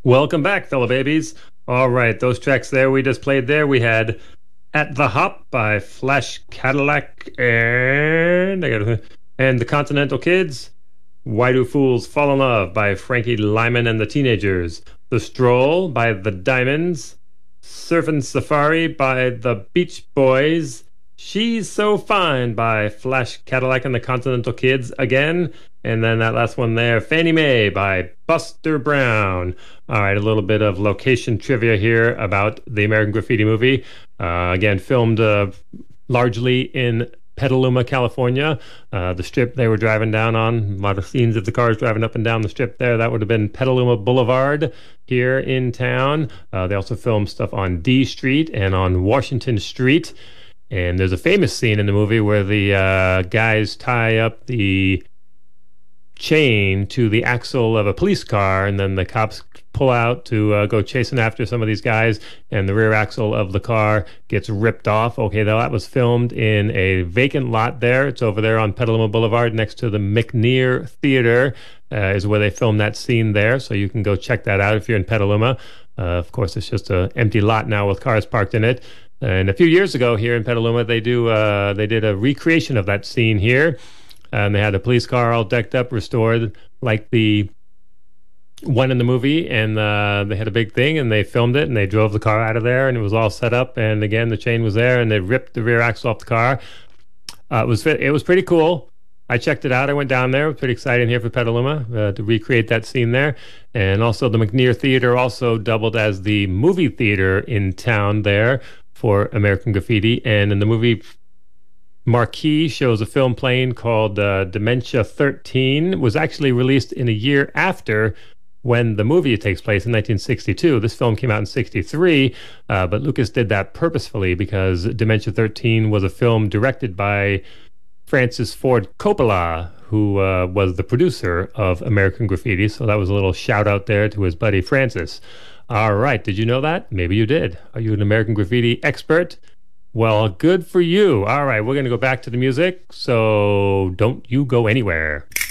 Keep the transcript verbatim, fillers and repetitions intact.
Welcome back, fellow babies. All right, those tracks there we just played there. We had At the Hop by Flash Cadillac and I gotta, and the Continental Kids. Why Do Fools Fall in Love by Frankie Lyman and the Teenagers. The Stroll by The Diamonds. Surfin' Safari by the Beach Boys. She's So Fine by Flash Cadillac and the Continental Kids again. And then that last one there, Fannie Mae by Buster Brown. All right, a little bit of location trivia here about the American Graffiti movie. Uh, again, filmed uh, largely in Petaluma, California. Uh, the strip they were driving down on, a lot of scenes of the cars driving up and down the strip there. That would have been Petaluma Boulevard here in town. Uh, they also filmed stuff on D Street and on Washington Street. And there's a famous scene in the movie where the uh, guys tie up the chain to the axle of a police car, and then the cops pull out to uh, go chasing after some of these guys, and the rear axle of the car gets ripped off. Okay, that was filmed in a vacant lot there. It's over there on Petaluma Boulevard next to the McNear Theater uh, is where they filmed that scene there, so you can go check that out if you're in Petaluma. Uh, of course, it's just an empty lot now with cars parked in it. And a few years ago here in Petaluma, they do uh, they did a recreation of that scene here. And they had a police car all decked up, restored like the one in the movie. And uh, they had a big thing, and they filmed it, and they drove the car out of there, and it was all set up. And again, the chain was there, and they ripped the rear axle off the car. Uh, it was it was pretty cool. I checked it out. I went down there. It was pretty exciting here for Petaluma uh, to recreate that scene there. And also the McNear Theater also doubled as the movie theater in town there for American Graffiti. And in the movie marquee shows a film playing called uh, Dementia thirteen. It was actually released in a year after when the movie takes place in nineteen sixty-two. This film came out in sixty-three, uh, but Lucas did that purposefully because Dementia thirteen was a film directed by Francis Ford Coppola, who uh, was the producer of American Graffiti. So that was a little shout out there to his buddy Francis. All right, did you know that? Maybe you did. Are you an American Graffiti expert? Well, good for you. All right, we're going to go back to the music, so don't you go anywhere.